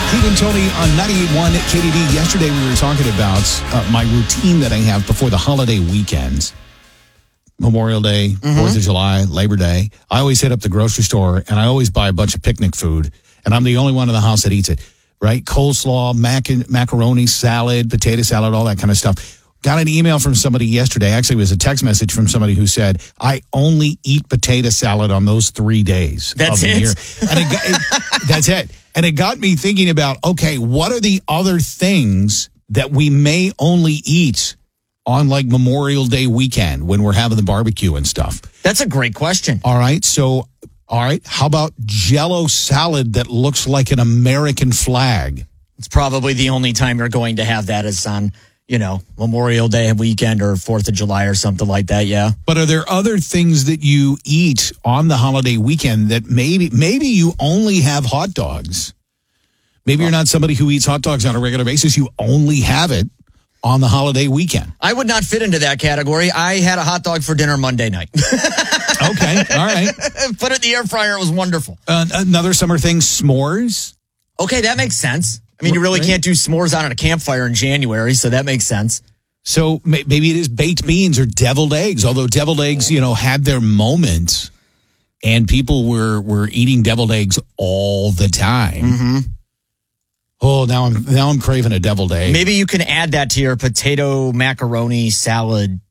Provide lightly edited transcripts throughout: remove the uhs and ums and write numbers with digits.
Keith and Tony on 98.1 KDD. Yesterday we were talking about my routine that I have before the holiday weekends. Memorial Day, 4th of July, Labor Day. I always hit up the grocery store and I always buy a bunch of picnic food. And I'm the only one in the house that eats it, right? Coleslaw, macaroni, salad, potato salad, all that kind of stuff. Got an email from somebody yesterday. Actually, it was a text message from somebody who said, I only eat potato salad on those 3 days. That's it? Year. And that's it. And it got me thinking about, okay, what are the other things that we may only eat on like Memorial Day weekend when we're having the barbecue and stuff? That's a great question. All right. So, how about Jell-O salad that looks like an American flag? It's probably the only time you're going to have that is on, Memorial Day weekend or 4th of July or something like that, yeah. But are there other things that you eat on the holiday weekend that maybe you only have hot dogs? Maybe you're not somebody who eats hot dogs on a regular basis. You only have it on the holiday weekend. I would not fit into that category. I had a hot dog for dinner Monday night. Okay, all right. Put it in the air fryer. It was wonderful. Another summer thing, s'mores. Okay, that makes sense. I mean, you really can't do s'mores out on a campfire in January, so that makes sense. So maybe it is baked beans or deviled eggs, although deviled eggs, had their moments and people were eating deviled eggs all the time. Mm-hmm. Oh, now I'm craving a deviled egg. Maybe you can add that to your potato macaroni salad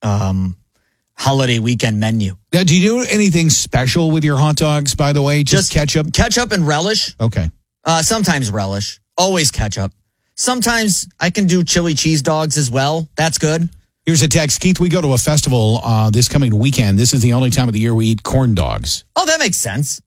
holiday weekend menu. Now, do you do anything special with your hot dogs, by the way? Just ketchup? Ketchup and relish. Okay. Sometimes relish. Always ketchup. Sometimes I can do chili cheese dogs as well. That's good. Here's a text. Keith, we go to a festival this coming weekend. This is the only time of the year we eat corn dogs. Oh, that makes sense.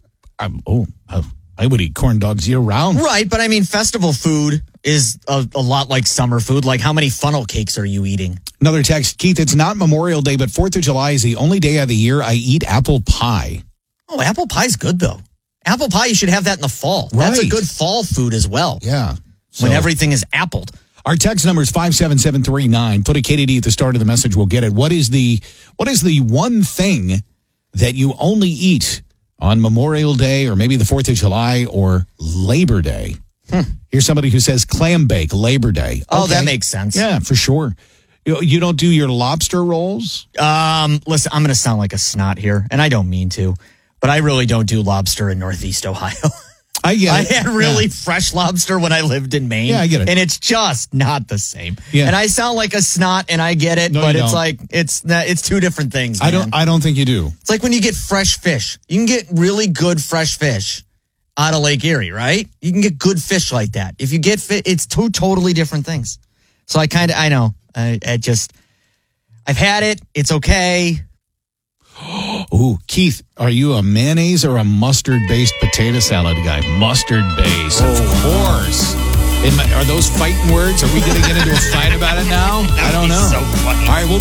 I would eat corn dogs year round. Right, but I mean, festival food is a lot like summer food. Like, how many funnel cakes are you eating? Another text. Keith, it's not Memorial Day, but 4th of July is the only day of the year I eat apple pie. Oh, apple pie's good, though. Apple pie, you should have that in the fall. Right. That's a good fall food as well. Yeah. When everything is appled. Our text number is 57739. Put a KDD at the start of the message. We'll get it. What is the one thing that you only eat on Memorial Day or maybe the 4th of July or Labor Day? Here's somebody who says clam bake, Labor Day. Oh, that makes sense. Yeah, for sure. You don't do your lobster rolls? Listen, I'm going to sound like a snot here, and I don't mean to, but I really don't do lobster in Northeast Ohio. I had really fresh lobster when I lived in Maine. Yeah, I get it. And it's just not the same. Yeah. And I sound like a snot, and I get it, but it's like it's two different things. Man. I don't think you do. It's like when you get fresh fish. You can get really good fresh fish out of Lake Erie, right? You can get good fish like that. If you get it's two totally different things. So I know. I've had it. It's okay. Ooh, Keith, are you a mayonnaise or a mustard-based potato salad guy? Mustard-based, of course. Are those fighting words? Are we going to get into a fight about it now? I don't know. So funny. All right, we'll